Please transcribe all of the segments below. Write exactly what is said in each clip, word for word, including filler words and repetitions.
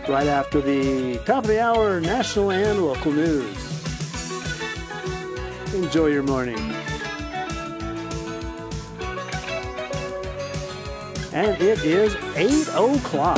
right after the top of the hour national and local news. Enjoy your morning. And it is eight o'clock.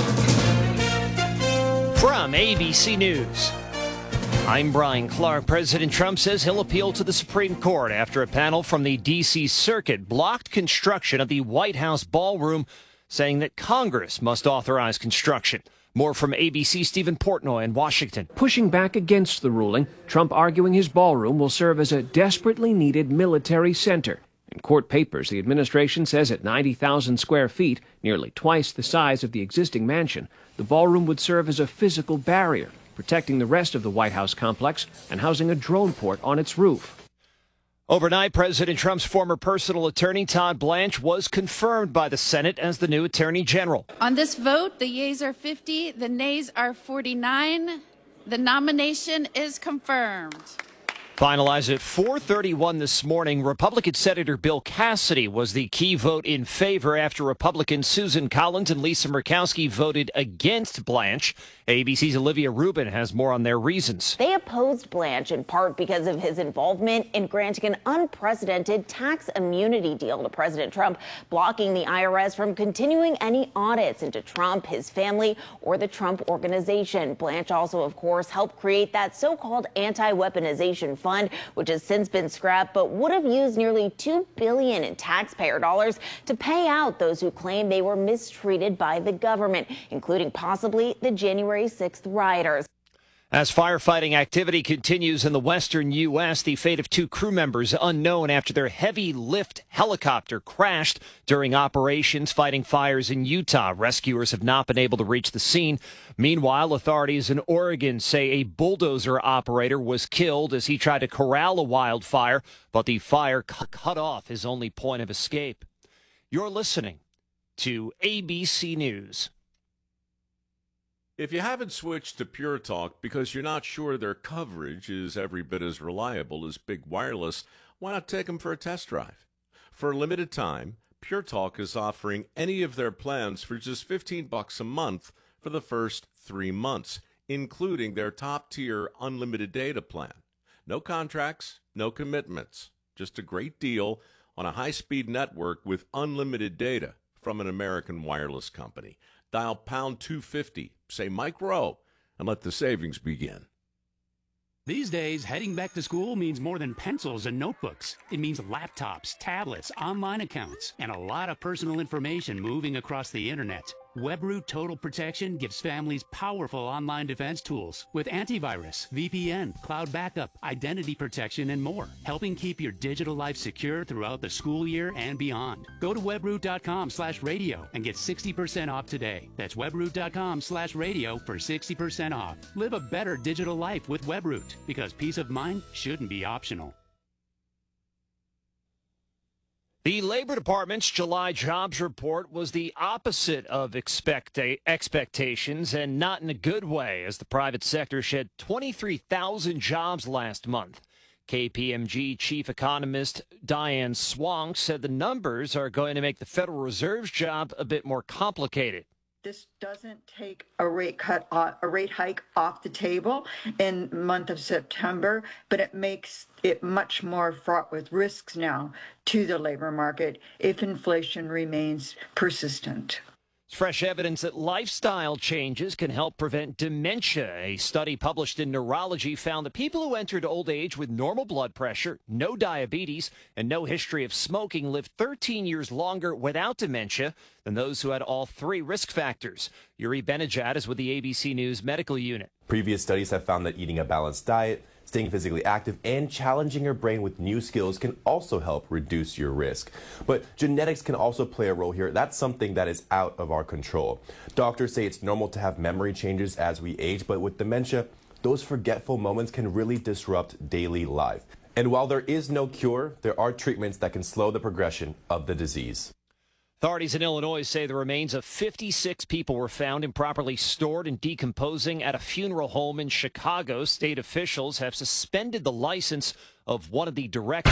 From A B C News, I'm Brian Clark. President Trump says he'll appeal to the Supreme Court after a panel from the D C Circuit blocked construction of the White House ballroom, saying that Congress must authorize construction. More from A B C Stephen Portnoy in Washington. Pushing back against the ruling, Trump arguing his ballroom will serve as a desperately needed military center. In court papers, the administration says at ninety thousand square feet, nearly twice the size of the existing mansion, the ballroom would serve as a physical barrier, protecting the rest of the White House complex and housing a drone port on its roof. Overnight, President Trump's former personal attorney, Todd Blanche, was confirmed by the Senate as the new Attorney General. On this vote, the yeas are fifty, the nays are forty-nine. The nomination is confirmed. Finalized at four thirty-one this morning, Republican Senator Bill Cassidy was the key vote in favor after Republicans Susan Collins and Lisa Murkowski voted against Blanche. A B C's Olivia Rubin has more on their reasons. They opposed Blanche in part because of his involvement in granting an unprecedented tax immunity deal to President Trump, blocking the I R S from continuing any audits into Trump, his family, or the Trump Organization. Blanche also, of course, helped create that so-called anti-weaponization fund, which has since been scrapped, but would have used nearly two billion dollars in taxpayer dollars to pay out those who claim they were mistreated by the government, including possibly the January sixth rioters. As firefighting activity continues in the western U S, the fate of two crew members unknown after their heavy lift helicopter crashed during operations fighting fires in Utah. Rescuers have not been able to reach the scene. Meanwhile, authorities in Oregon say a bulldozer operator was killed as he tried to corral a wildfire, but the fire cut off his only point of escape. You're listening to A B C News. If you haven't switched to Pure Talk because you're not sure their coverage is every bit as reliable as Big Wireless, why not take them for a test drive? For a limited time, Pure Talk is offering any of their plans for just fifteen bucks a month for the first three months, including their top-tier unlimited data plan. No contracts, no commitments, just a great deal on a high-speed network with unlimited data from an American wireless company. Dial pound two fifty, say Mike Rowe, and let the savings begin. These days, heading back to school means more than pencils and notebooks. It means laptops, tablets, online accounts, and a lot of personal information moving across the internet. WebRoot Total Protection gives families powerful online defense tools with antivirus, V P N, cloud backup, identity protection, and more, helping keep your digital life secure throughout the school year and beyond. Go to webroot.com slash radio and get sixty percent off today. That's webroot.com slash radio for sixty percent off. Live a better digital life with WebRoot, because peace of mind shouldn't be optional. The Labor Department's July jobs report was the opposite of expect- expectations, and not in a good way, as the private sector shed twenty-three thousand jobs last month. K P M G chief economist Diane Swonk said the numbers are going to make the Federal Reserve's job a bit more complicated. This doesn't take a rate cut, a rate hike off the table in the month of September, but it makes it much more fraught with risks now to the labor market if inflation remains persistent. It's fresh evidence that lifestyle changes can help prevent dementia. A study published in Neurology found that people who entered old age with normal blood pressure, no diabetes, and no history of smoking lived thirteen years longer without dementia than those who had all three risk factors. Yuri Benejad is with the A B C News Medical Unit. Previous studies have found that eating a balanced diet, staying physically active, and challenging your brain with new skills can also help reduce your risk. But genetics can also play a role here. That's something that is out of our control. Doctors say it's normal to have memory changes as we age, but with dementia, those forgetful moments can really disrupt daily life. And while there is no cure, there are treatments that can slow the progression of the disease. Authorities in Illinois say the remains of fifty-six people were found improperly stored and decomposing at a funeral home in Chicago. State officials have suspended the license of one of the directors.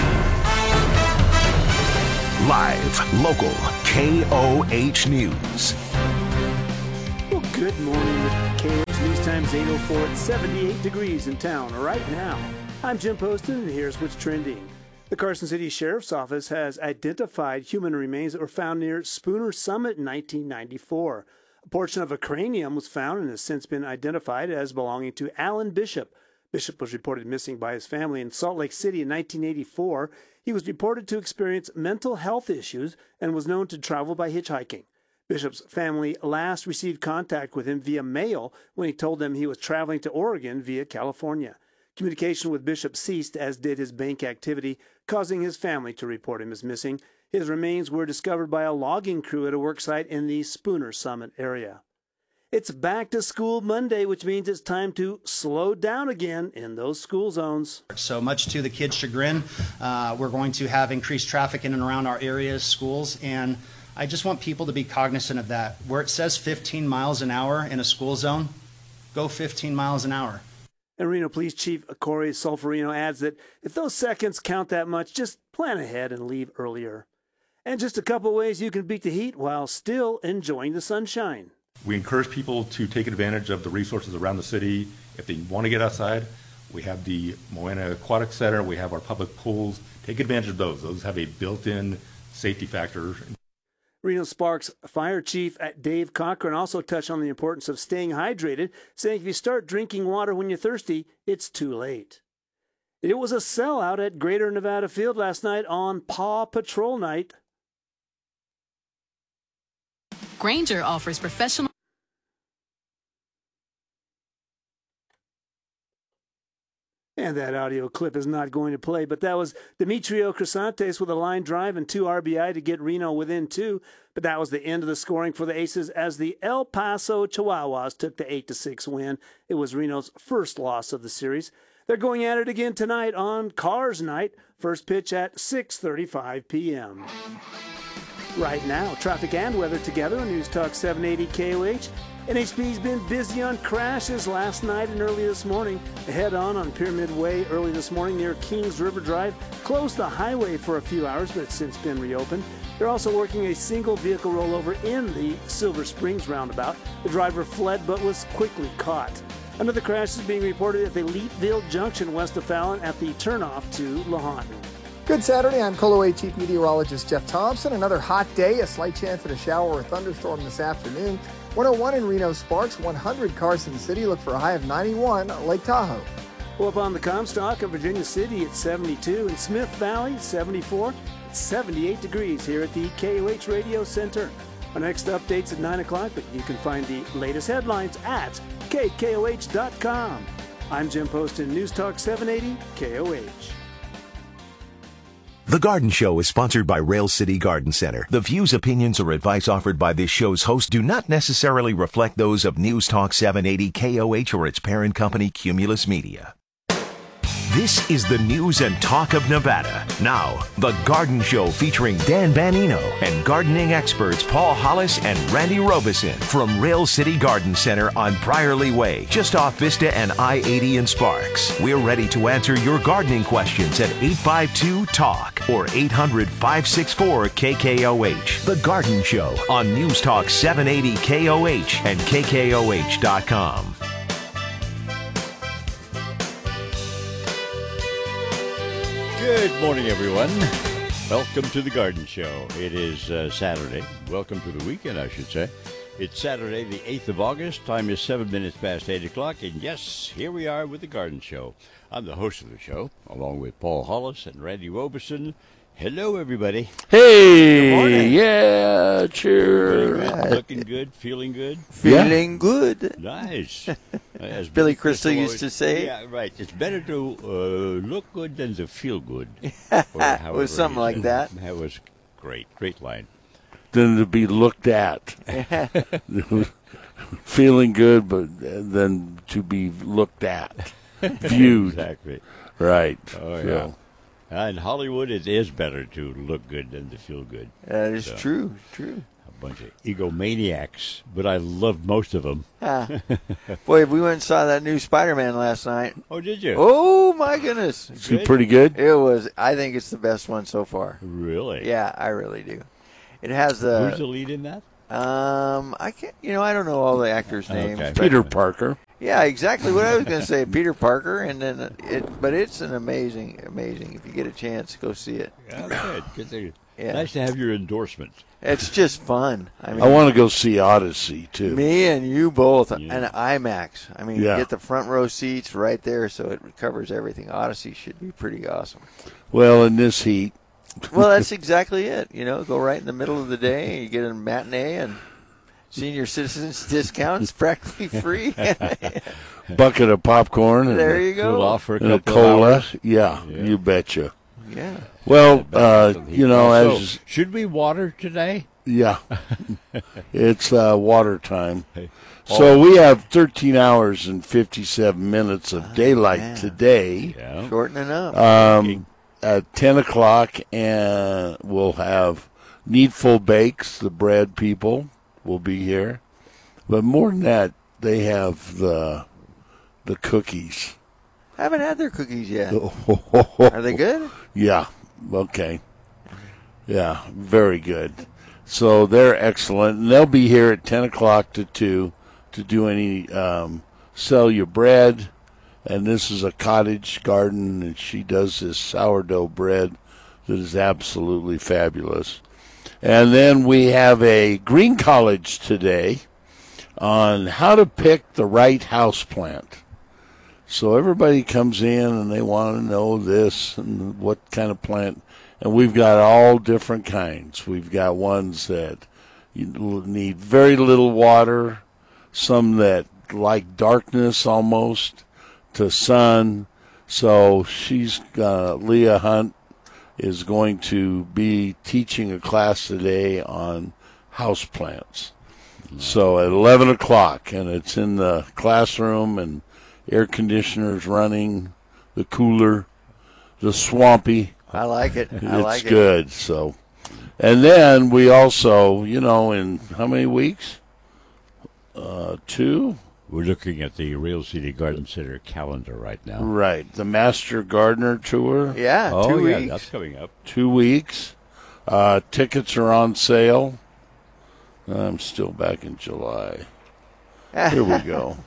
Live, local, K O H News. Well, good morning, K O H News. time's eight oh four at seventy-eight degrees in town right now. I'm Jim Poston, and here's what's trending. The Carson City Sheriff's Office has identified human remains that were found near Spooner Summit in nineteen ninety-four. A portion of a cranium was found and has since been identified as belonging to Alan Bishop. Bishop was reported missing by his family in Salt Lake City in nineteen eighty-four. He was reported to experience mental health issues and was known to travel by hitchhiking. Bishop's family last received contact with him via mail when he told them he was traveling to Oregon via California. Communication with Bishop ceased, as did his bank activity, causing his family to report him as missing. His remains were discovered by a logging crew at a worksite in the Spooner Summit area. It's back to school Monday, which means it's time to slow down again in those school zones. So much to the kids' chagrin, uh, we're going to have increased traffic in and around our areas, schools, and I just want people to be cognizant of that. Where it says fifteen miles an hour in a school zone, go fifteen miles an hour. And Reno Police Chief Corey Solferino adds that if those seconds count that much, just plan ahead and leave earlier. And just a couple ways you can beat the heat while still enjoying the sunshine. We encourage people to take advantage of the resources around the city. If they want to get outside, we have the Moana Aquatic Center, we have our public pools. Take advantage of those. Those have a built-in safety factor. Reno Sparks Fire Chief Dave Cochran also touched on the importance of staying hydrated, saying if you start drinking water when you're thirsty, it's too late. It was a sellout at Greater Nevada Field last night on Paw Patrol Night. Grainger offers professional... And that audio clip is not going to play, but that was Demetrio Crisantes with a line drive and two R B I to get Reno within two. But that was the end of the scoring for the Aces as the El Paso Chihuahuas took the eight to six win. It was Reno's first loss of the series. They're going at it again tonight on Cars Night. First pitch at six thirty-five p.m. Right now, traffic and weather together on News Talk seven eighty K O H. N H P's been busy on crashes last night and early this morning. Head-on on Pyramid Way early this morning near Kings River Drive. Closed the highway for a few hours, but it's since been reopened. They're also working a single vehicle rollover in the Silver Springs roundabout. The driver fled but was quickly caught. Another crash is being reported at the Leetville Junction west of Fallon at the turnoff to Lahontan. Good Saturday. I'm K O A Chief Meteorologist Jeff Thompson. Another hot day, a slight chance at a shower or thunderstorm this afternoon. one oh one in Reno Sparks, one hundred Carson City. Look for a high of ninety-one, Lake Tahoe. Well, up on the Comstock in Virginia City, it's seventy-two. In Smith Valley, seventy-four. It's seventy-eight degrees here at the K O H Radio Center. Our next update's at nine o'clock, but you can find the latest headlines at K K O H dot com. I'm Jim Poston, News Talk seven eighty K O H. The Garden Show is sponsored by Rail City Garden Center. The views, opinions, or advice offered by this show's host do not necessarily reflect those of News Talk seven eighty K O H or its parent company, Cumulus Media. This is the news and talk of Nevada. Now, The Garden Show featuring Dan Banino and gardening experts Paul Hollis and Randy Robeson from Rail City Garden Center on Briarly Way, just off Vista and I eighty in Sparks. We're ready to answer your gardening questions at eight five two talk or eight hundred, five six four, K K O H. The Garden Show on News Talk seven eighty K O H and K K O H dot com. Good morning, everyone. Welcome to the Garden Show. It is uh, Saturday. Welcome to the weekend, I should say. It's Saturday, the eighth of August. Time is seven minutes past eight o'clock. And yes, here we are with the Garden Show. I'm the host of the show, along with Paul Hollis and Randy Robeson. Hello, everybody. Hey, good morning. Yeah, cheer. Good, looking good, feeling good. Feeling yeah. good. Nice. As Billy Crystal used to say. Yeah, right. It's better to uh, look good than to feel good. It was something like that. That was great. Great line. Than to be looked at. Feeling good, but then to be looked at. Viewed. Exactly. Right. Oh, so. yeah. Uh, in Hollywood, it is better to look good than to feel good. That is so, true, true. A bunch of egomaniacs, but I love most of them. Ah. Boy, we went and saw that new Spider-Man last night. Oh, did you? Oh, my goodness. Is it pretty good? It was. I think it's the best one so far. Really? Yeah, I really do. It has the... Who's the lead in that? Um, I can't, you know, I don't know all the actors' names. Okay. Peter Parker. Yeah, exactly what I was going to say, Peter Parker, and then it. But it's an amazing, amazing. If you get a chance, go see it. Yeah, good. Good to, yeah. Nice to have your endorsement. It's just fun. I mean, I want to go see Odyssey too. Me and you both, Yeah. and IMAX. I mean, Yeah. you get the front row seats right there, so it covers everything. Odyssey should be pretty awesome. Well, in this heat. Well, that's exactly it. You know, go right in the middle of the day, you get a matinee, and senior citizens discounts practically free. Bucket of popcorn. And There you go. Cool off for a and a couple of cola. hours. Yeah, Yeah. you betcha. Yeah. Well, uh, you know, So, as should we water today? yeah, it's uh, water time. Hey. So we have thirteen hours and fifty-seven minutes of daylight man. today. Yeah. Shortening up. Um, at ten o'clock, and we'll have Needful Bakes, the bread people will be here. But more than that, they have the the cookies. Haven't had their cookies yet. Are they good? Yeah. Okay. Yeah, very good. So they're excellent, and they'll be here at ten o'clock to two to do any um, sell your bread. And this is a cottage garden, and she does this sourdough bread that is absolutely fabulous. And then we have a green college today on how to pick the right house plant. So everybody comes in and they want to know this and what kind of plant. And we've got all different kinds. We've got ones that you need very little water, some that like darkness almost to sun. So she's uh, Leah Hunt is going to be teaching a class today on houseplants. So at eleven o'clock, and it's in the classroom, and air conditioners running, the cooler, the swampy. I like it. I it's like it. good. So, and then we also, you know, in how many weeks? Uh, two. We're looking at the Rail City Garden Center calendar right now. Right, the Master Gardener Tour. Yeah, Oh, two yeah, weeks. that's coming up. Two weeks. Uh, tickets are on sale. I'm still back in July. Here we go.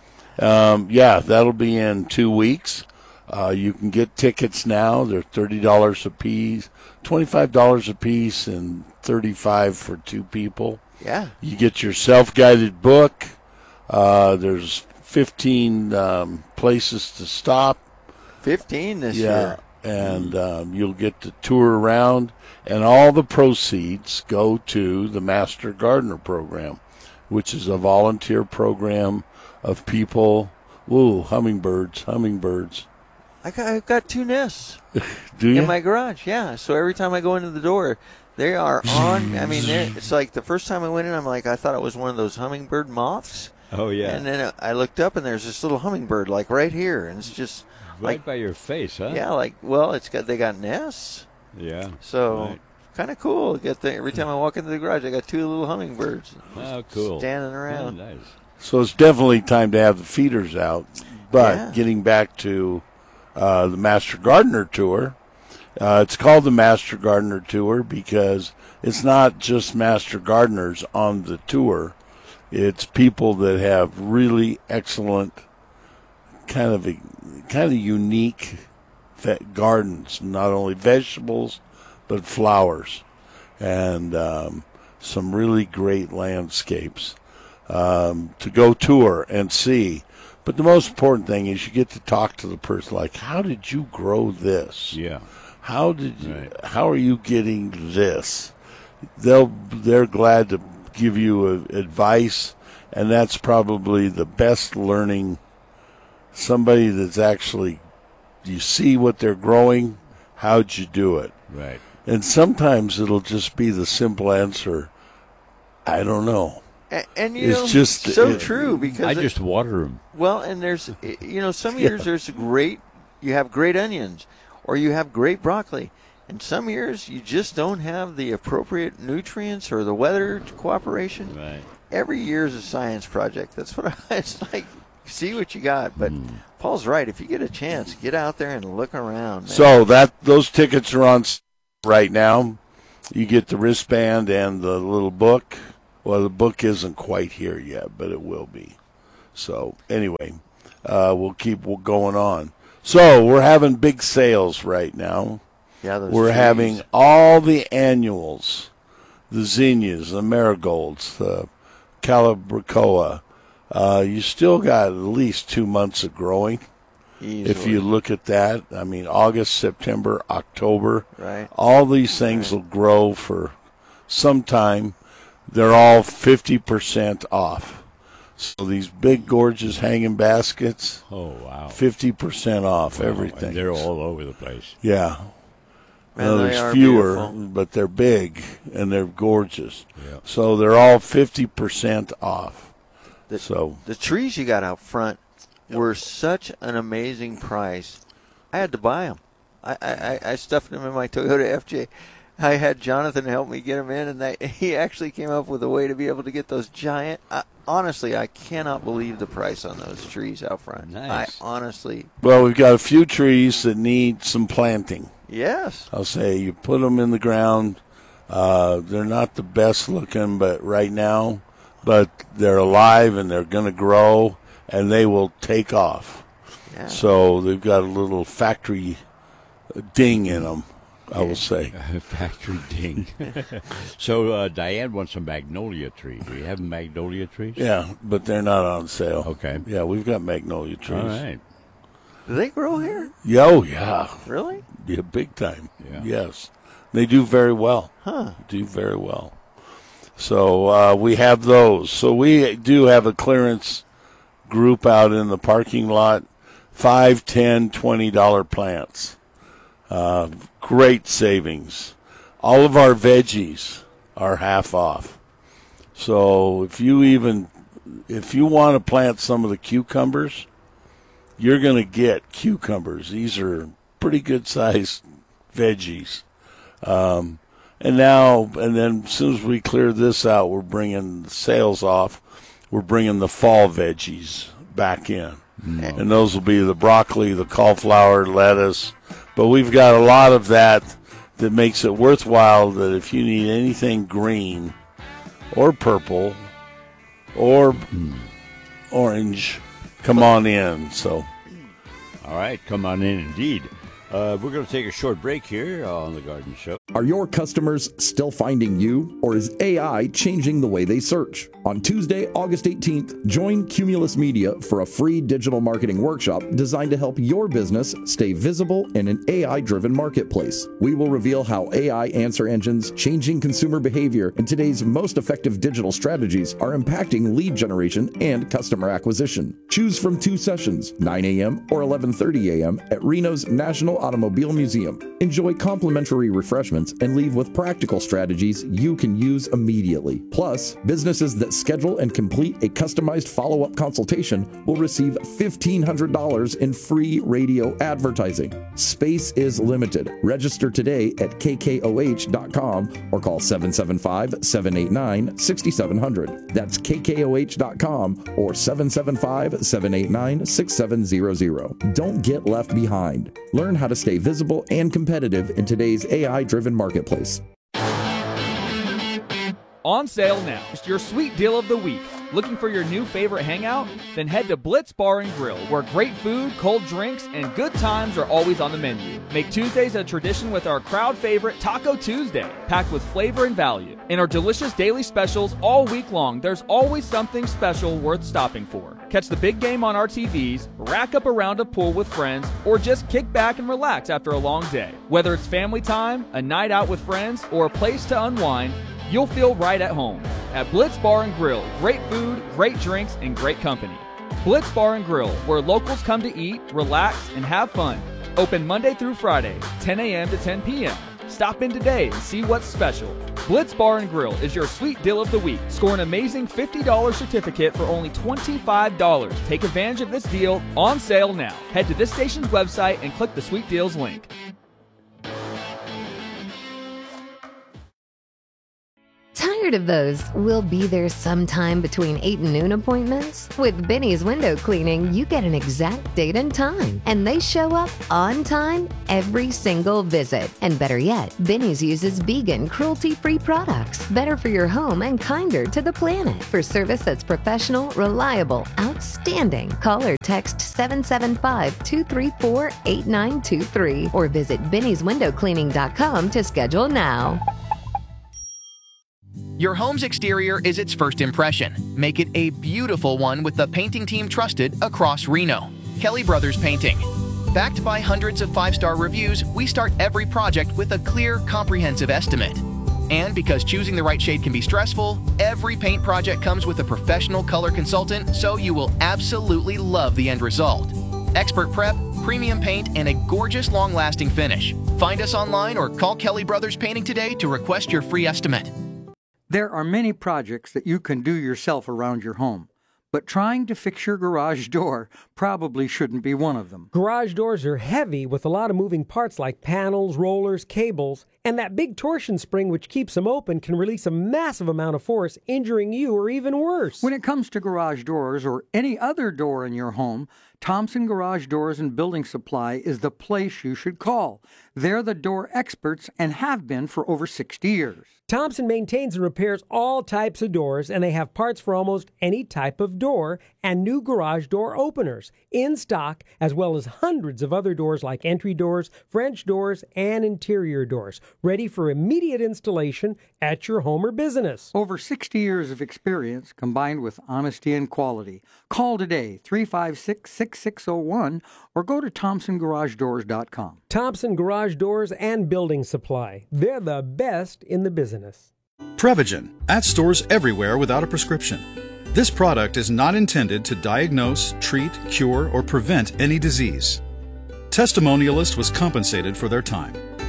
Um, yeah, that'll be in two weeks. Uh, you can get tickets now. They're thirty dollars a piece, twenty-five dollars a piece, and thirty-five dollars for two people. Yeah. You get your self-guided book. Uh, there's fifteen um, places to stop. fifteen this Yeah, year. and um, you'll get to tour around, and all the proceeds go to the Master Gardener Program, which is a volunteer program of people. Ooh, hummingbirds, hummingbirds. I got, I've got two nests Do you? in my garage. Yeah. So every time I go into the door, they are on. I mean, they're- it's like the first time I went in, I'm like, I thought it was one of those hummingbird moths. Oh, yeah. And then I looked up, and there's this little hummingbird, like right here, and it's just Right like, by your face, huh? yeah, like well, it's got they got nests. Yeah. So Right. kind of cool. Get the, every time I walk into the garage, I got two little hummingbirds Oh, cool. standing around. Oh, nice. So it's definitely time to have the feeders out. But Yeah. getting back to uh, the Master Gardener Tour, uh, it's called the Master Gardener Tour because it's not just master gardeners on the tour. It's people that have really excellent, kind of a, kind of unique ve- gardens, not only vegetables but flowers, and um, some really great landscapes um, to go tour and see. But the most important thing is you get to talk to the person, like, how did you grow this? Yeah. How did you, Right. how are you getting this? They'll they're glad to give you a, advice, and that's probably the best learning. Somebody that's actually, you see what they're growing, how'd you do it? Right. And sometimes it'll just be the simple answer, I don't know. And, and you It's know, just- so it- true because I it- just water them. well, and there's you know some Yeah. years there's great you have great onions or you have great broccoli, and some years you just don't have the appropriate nutrients or the weather cooperation. Right. Every year is a science project. That's what I, it's like. See what you got, but Hmm. Paul's right. If you get a chance, get out there and look around. Man. So that those tickets are on s- right now. You get the wristband and the little book. Well, the book isn't quite here yet, but it will be. So anyway, uh, we'll keep going on. So we're having big sales right now. Yeah, those we're trees. having all the annuals, the zinnias, the marigolds, the calabricoa. Uh, you still got at least two months of growing. Easily. If you look at that, I mean, August, September, October, right. all these things right. will grow for some time. They're all fifty percent off. So these big, gorgeous hanging baskets, oh, wow, fifty percent off wow. everything. And they're all over the place. Yeah. Man, well, there's fewer, beautiful. But they're big, and they're gorgeous. Yeah. So they're all fifty percent off. The, so the trees you got out front were such an amazing price. I had to buy them. I, I, I stuffed them in my Toyota F J. I had Jonathan help me get them in, and they, he actually came up with a way to be able to get those giant. Uh, honestly, I cannot believe the price on those trees out front. Nice. I honestly. Well, we've got a few trees that need some planting. Yes. I'll say you put them in the ground. Uh, they're not the best looking, but right now, but they're alive and they're going to grow and they will take off. Yeah. So they've got a little factory ding in them. I will say. Factory ding. So uh, Diane wants some magnolia trees. Do you have magnolia trees? Yeah, but they're not on sale. Okay. Yeah, we've got magnolia trees. All right. Do they grow here? Yeah, oh, yeah. Really? Yeah, big time. Yeah. Yes. They do very well. Huh. Do very well. So uh, we have those. So we do have a clearance group out in the parking lot, five, ten, twenty dollar plants. Uh, great savings. All of our veggies are half off. So if you even, if you want to plant some of the cucumbers, you're going to get cucumbers. These are pretty good sized veggies. Um, and now, and then as soon as we clear this out, we're bringing the sales off. We're bringing the fall veggies back in. Mm. And those will be the broccoli, the cauliflower, lettuce. But we've got a lot of that that makes it worthwhile that if you need anything green or purple or mm. orange, come on in. So, all right, come on in indeed. Uh, we're going to take a short break here on The Garden Show. Are your customers still finding you, or is A I changing the way they search? On Tuesday, August eighteenth, join Cumulus Media for a free digital marketing workshop designed to help your business stay visible in an A I-driven marketplace. We will reveal how A I answer engines, changing consumer behavior, and today's most effective digital strategies are impacting lead generation and customer acquisition. Choose from two sessions, nine a.m. or eleven thirty a.m. at Reno's National Automobile Museum. Enjoy complimentary refreshments and leave with practical strategies you can use immediately. Plus, businesses that schedule and complete a customized follow-up consultation will receive fifteen hundred dollars in free radio advertising. Space is limited. Register today at K K O H dot com or call seven seven five, seven eight nine, six seven zero zero. That's K K O H dot com or seven seven five, seven eight nine, six seven zero zero. Don't get left behind. Learn how to stay visible and competitive in today's A I-driven marketplace. On sale now. It's your sweet deal of the week. Looking for your new favorite hangout? Then head to Blitz Bar and Grill, where great food, cold drinks, and good times are always on the menu. Make Tuesdays a tradition with our crowd favorite Taco Tuesday, packed with flavor and value. In our delicious daily specials all week long, there's always something special worth stopping for. Catch the big game on our T Vs, rack up a round of pool with friends, or just kick back and relax after a long day. Whether it's family time, a night out with friends, or a place to unwind, you'll feel right at home. At Blitz Bar and Grill, great food, great drinks, and great company. Blitz Bar and Grill, where locals come to eat, relax, and have fun. Open Monday through Friday, ten a.m. to ten p.m. Stop in today and see what's special. Blitz Bar and Grill is your sweet deal of the week. Score an amazing fifty dollars certificate for only twenty-five dollars. Take advantage of this deal on sale now. Head to this station's website and click the Sweet Deals link. Tired Tired of those "we'll be there sometime between eight and noon" appointments? With Benny's Window Cleaning, you get an exact date and time, and they show up on time every single visit. And better yet, Benny's uses vegan, cruelty-free products, better for your home and kinder to the planet. For service that's professional, reliable, outstanding, call or text seven seven five, two three four, eight nine two three or visit bennys window cleaning dot com to schedule now. Your home's exterior is its first impression. Make it a beautiful one with the painting team trusted across Reno. Kelly Brothers Painting. Backed by hundreds of five-star reviews, we start every project with a clear, comprehensive estimate. And because choosing the right shade can be stressful, every paint project comes with a professional color consultant, so you will absolutely love the end result. Expert prep, premium paint, and a gorgeous long-lasting finish. Find us online or call Kelly Brothers Painting today to request your free estimate. There are many projects that you can do yourself around your home, but trying to fix your garage door probably shouldn't be one of them. Garage doors are heavy with a lot of moving parts like panels, rollers, cables, and that big torsion spring which keeps them open can release a massive amount of force, injuring you or even worse. When it comes to garage doors or any other door in your home, Thompson Garage Doors and Building Supply is the place you should call. They're the door experts and have been for over sixty years. Thompson maintains and repairs all types of doors, and they have parts for almost any type of door and new garage door openers in stock, as well as hundreds of other doors like entry doors, French doors, and interior doors, ready for immediate installation at your home or business. Over sixty years of experience combined with honesty and quality. Call today, three five six, six six zero one, or go to thompson garage doors dot com. Thompson Garage Doors and Building Supply. They're the best in the business. Prevagen, at stores everywhere without a prescription. This product is not intended to diagnose, treat, cure, or prevent any disease. Testimonialist was compensated for their time.